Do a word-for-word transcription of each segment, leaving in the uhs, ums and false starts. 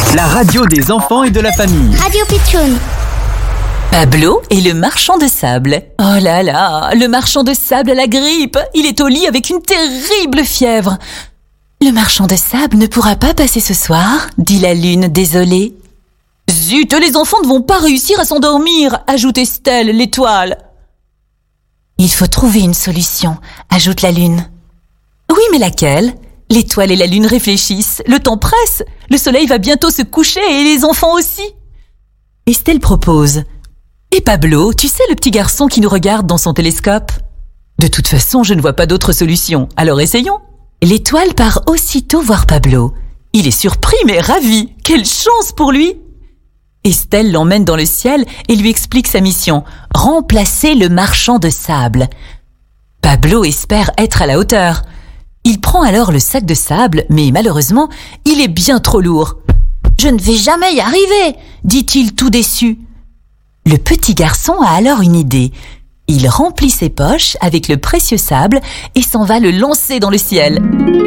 La radio des enfants et de la famille. Radio Pitchoun. Pablo est le marchand de sable. Oh là là, le marchand de sable a la grippe. Il est au lit avec une terrible fièvre. Le marchand de sable ne pourra pas passer ce soir, dit la lune désolée. Zut, les enfants ne vont pas réussir à s'endormir, ajoute Estelle, l'étoile. Il faut trouver une solution, ajoute la lune. Oui, mais laquelle ? L'étoile et la lune réfléchissent. Le temps presse. Le soleil va bientôt se coucher et les enfants aussi. Estelle propose. Et Pablo, tu sais le petit garçon qui nous regarde dans son télescope ? De toute façon, je ne vois pas d'autre solution. Alors essayons. L'étoile part aussitôt voir Pablo. Il est surpris mais ravi. Quelle chance pour lui ! Estelle l'emmène dans le ciel et lui explique sa mission. Remplacer le marchand de sable. Pablo espère être à la hauteur. Il prend alors le sac de sable, mais malheureusement, il est bien trop lourd. « Je ne vais jamais y arriver !» dit-il tout déçu. Le petit garçon a alors une idée. Il remplit ses poches avec le précieux sable et s'en va le lancer dans le ciel.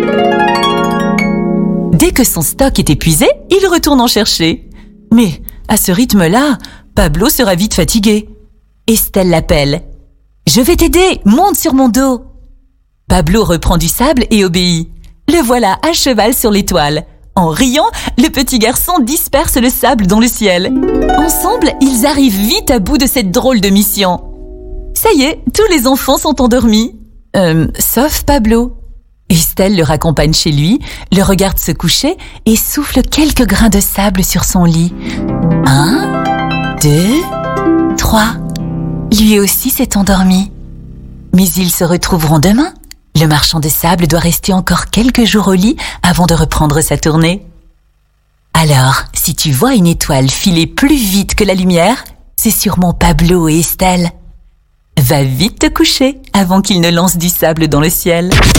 Dès que son stock est épuisé, il retourne en chercher. Mais à ce rythme-là, Pablo sera vite fatigué. Estelle l'appelle. « Je vais t'aider, monte sur mon dos !» Pablo reprend du sable et obéit. Le voilà à cheval sur l'étoile. En riant, le petit garçon disperse le sable dans le ciel. Ensemble, ils arrivent vite à bout de cette drôle de mission. Ça y est, tous les enfants sont endormis. Euh, sauf Pablo. Estelle le raccompagne chez lui, le regarde se coucher et souffle quelques grains de sable sur son lit. Un, deux, trois. Lui aussi s'est endormi. Mais ils se retrouveront demain. Le marchand de sable doit rester encore quelques jours au lit avant de reprendre sa tournée. Alors, si tu vois une étoile filer plus vite que la lumière, c'est sûrement Pablo et Estelle. Va vite te coucher avant qu'ils ne lancent du sable dans le ciel.